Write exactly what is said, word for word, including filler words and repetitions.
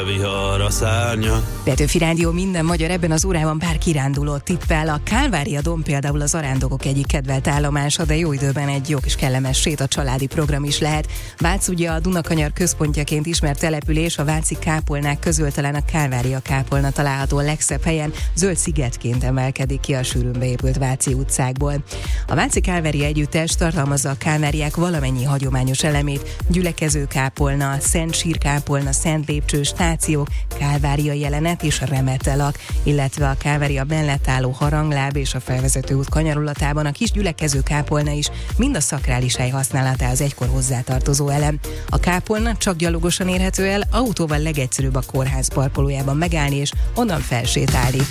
a vihar a szárnyak. Petőfi Rádió minden magyar, ebben az órában pár kiránduló tippel. A Kálvária domb például az arándokok egyik kedvelt állomása, de jó időben egy jó kis kellemes sét, a családi program is lehet. Vác ugye a Dunakanyar központjaként ismert település, a váci kápolnák közül talán a Kálvária kápolna található a legszebb helyen, zöld szigetként emelkedik ki a sűrűn beépült Váci utcákból. A Váci Kálvária együttes tartalmazza a kálváriák valamennyi hagyományos elemét: gyülekező kápolna, szent sírkápolna, szent lépcső, stációk, kálvária jelenet és remetelak, illetve a Kálvária mellett álló harangláb és a felvezető út kanyarulatában a kis gyülekező kápolna is mind a szakrális hely használatához egykor hozzátartozó elem. A kápolna csak gyalogosan érhető el, autóval legegyszerűbb a kórház parkolójában megállni és onnan felsétálni.